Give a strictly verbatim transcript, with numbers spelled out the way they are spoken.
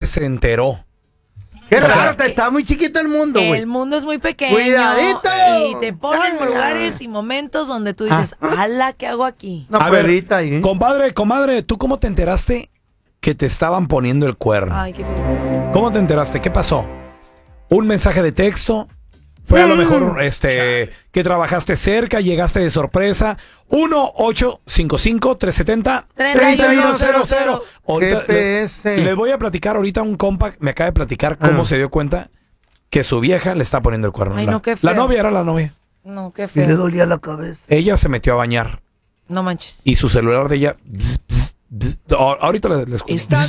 se enteró? Qué O sea, raro, te está muy chiquito el mundo, güey. El mundo es muy pequeño. Cuidadito. Y te ponen Ay, lugares ay. y momentos donde tú dices, Ah. ala, ¿qué hago aquí? Una A ver, pruebita ahí. compadre, comadre, ¿tú cómo te enteraste que te estaban poniendo el cuerno? Ay, qué feo. ¿Cómo te enteraste? ¿Qué pasó? ¿Un mensaje de texto? ¿Fue a lo mejor este que trabajaste cerca, llegaste de sorpresa? uno ocho cinco cinco, tres siete cero, treinta y uno cero cero. Ahorita G P S. le- les voy a platicar ahorita un compa, me acaba de platicar cómo Ah. se dio cuenta que su vieja le está poniendo el cuerno. Ay, la, no, qué la feo. novia era la novia. No, qué Y le feo. dolía la cabeza. Ella se metió a bañar No manches. y su celular de ella... bzz, bzz, bzz. Oh, ahorita les, les cuento. Estás